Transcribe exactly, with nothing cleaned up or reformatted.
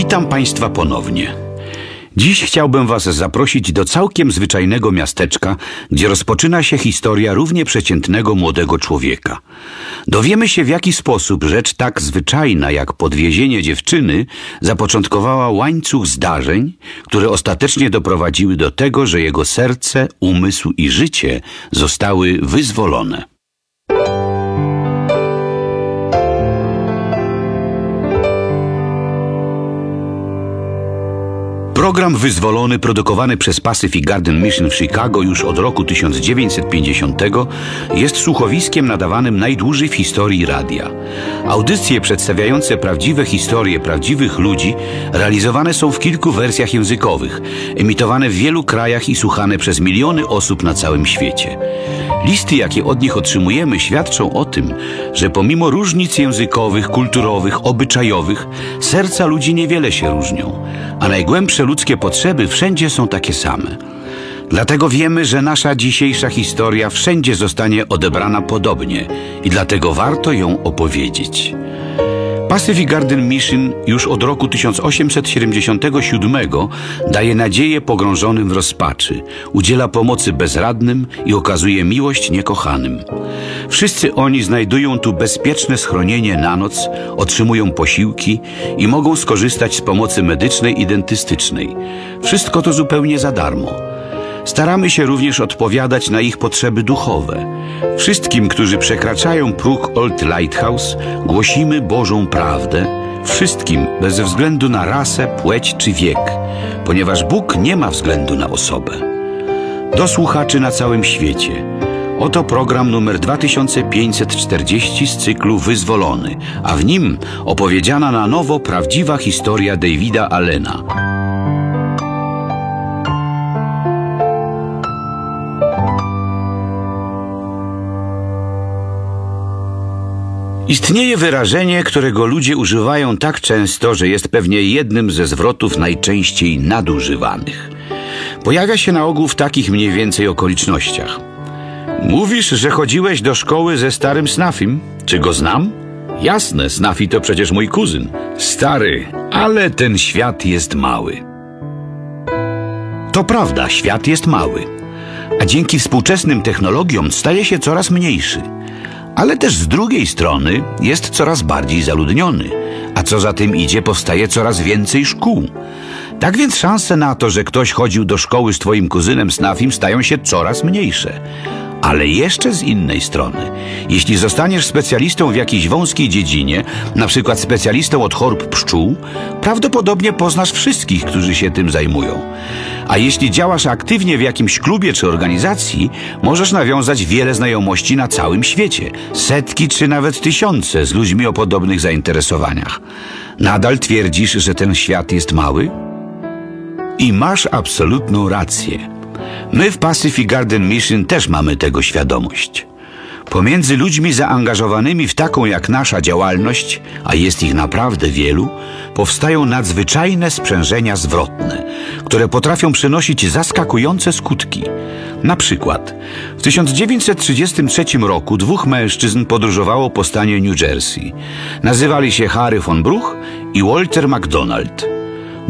Witam Państwa ponownie. Dziś chciałbym Was zaprosić do całkiem zwyczajnego miasteczka, gdzie rozpoczyna się historia równie przeciętnego młodego człowieka. Dowiemy się, w jaki sposób rzecz tak zwyczajna jak podwiezienie dziewczyny zapoczątkowała łańcuch zdarzeń, które ostatecznie doprowadziły do tego, że jego serce, umysł i życie zostały wyzwolone. Program Wyzwolony, produkowany przez Pacific Garden Mission w Chicago już od roku tysiąc dziewięćset pięćdziesiątego, jest słuchowiskiem nadawanym najdłużej w historii radia. Audycje przedstawiające prawdziwe historie prawdziwych ludzi realizowane są w kilku wersjach językowych, emitowane w wielu krajach i słuchane przez miliony osób na całym świecie. Listy, jakie od nich otrzymujemy, świadczą o tym, że pomimo różnic językowych, kulturowych, obyczajowych, serca ludzi niewiele się różnią, a najgłębsze ludzkie potrzeby wszędzie są takie same. Dlatego wiemy, że nasza dzisiejsza historia wszędzie zostanie odebrana podobnie i dlatego warto ją opowiedzieć. Pacific Garden Mission już od roku tysiąc osiemset siedemdziesiątego siódmego daje nadzieję pogrążonym w rozpaczy, udziela pomocy bezradnym i okazuje miłość niekochanym. Wszyscy oni znajdują tu bezpieczne schronienie na noc, otrzymują posiłki i mogą skorzystać z pomocy medycznej i dentystycznej. Wszystko to zupełnie za darmo. Staramy się również odpowiadać na ich potrzeby duchowe. Wszystkim, którzy przekraczają próg Old Lighthouse, głosimy Bożą prawdę. Wszystkim, bez względu na rasę, płeć czy wiek, ponieważ Bóg nie ma względu na osobę. Do słuchaczy na całym świecie. Oto program numer dwa tysiące pięćset czterdzieści z cyklu Wyzwolony, a w nim opowiedziana na nowo prawdziwa historia Davida Allena. Istnieje wyrażenie, którego ludzie używają tak często, że jest pewnie jednym ze zwrotów najczęściej nadużywanych. Pojawia się na ogół w takich mniej więcej okolicznościach. Mówisz, że chodziłeś do szkoły ze starym Snafim? Czy go znam? Jasne, Snafi to przecież mój kuzyn. Stary, ale ten świat jest mały. To prawda, świat jest mały, a dzięki współczesnym technologiom staje się coraz mniejszy. Ale też z drugiej strony jest coraz bardziej zaludniony, a co za tym idzie, powstaje coraz więcej szkół. Tak więc szanse na to, że ktoś chodził do szkoły z twoim kuzynem Snafim, stają się coraz mniejsze. Ale jeszcze z innej strony, jeśli zostaniesz specjalistą w jakiejś wąskiej dziedzinie, na przykład specjalistą od chorób pszczół, prawdopodobnie poznasz wszystkich, którzy się tym zajmują. A jeśli działasz aktywnie w jakimś klubie czy organizacji, możesz nawiązać wiele znajomości na całym świecie, setki czy nawet tysiące z ludźmi o podobnych zainteresowaniach. Nadal twierdzisz, że ten świat jest mały? I masz absolutną rację. My w Pacific Garden Mission też mamy tego świadomość. Pomiędzy ludźmi zaangażowanymi w taką jak nasza działalność, a jest ich naprawdę wielu, powstają nadzwyczajne sprzężenia zwrotne, które potrafią przynosić zaskakujące skutki. Na przykład w tysiąc dziewięćset trzydziestym trzecim roku dwóch mężczyzn podróżowało po stanie New Jersey. Nazywali się Harry von Bruch i Walter McDonald.